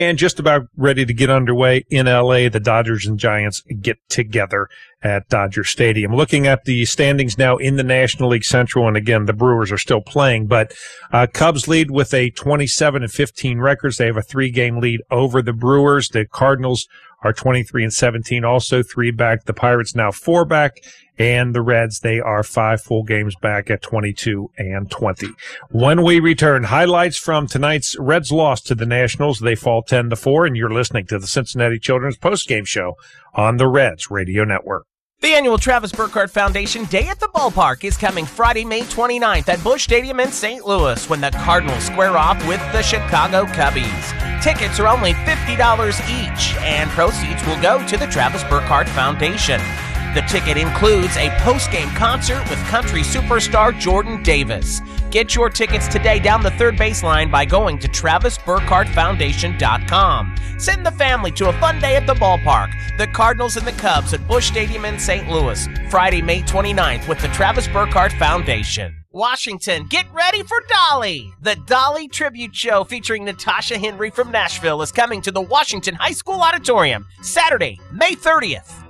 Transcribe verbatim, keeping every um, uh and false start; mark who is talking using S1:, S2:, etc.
S1: and just about ready to get underway in L A. The Dodgers and Giants get together at Dodger Stadium. Looking at the standings now in the National League Central, and again, the Brewers are still playing, but uh, Cubs lead with a twenty-seven and fifteen records. They have a three-game lead over the Brewers. The Cardinals are twenty-three and seventeen, also three back. The Pirates now four back, and the Reds, they are five full games back at twenty-two and twenty. When we return, highlights from tonight's Reds loss to the Nationals. They fall ten to four, and you're listening to the Cincinnati Children's Postgame Show on the Reds Radio Network.
S2: The annual Travis Burkhardt Foundation Day at the Ballpark is coming Friday, May twenty-ninth at Busch Stadium in Saint Louis when the Cardinals square off with the Chicago Cubbies. Tickets are only fifty dollars each, and proceeds will go to the Travis Burkhardt Foundation. The ticket includes a post-game concert with country superstar Jordan Davis. Get your tickets today down the third baseline by going to Travis Burkhardt Foundation dot com. Send the family to a fun day at the ballpark. The Cardinals and the Cubs at Busch Stadium in Saint Louis, Friday, May twenty-ninth with the Travis Burkhardt Foundation. Washington, get ready for Dolly! The Dolly Tribute Show featuring Natasha Henry from Nashville is coming to the Washington High School Auditorium Saturday, May thirtieth.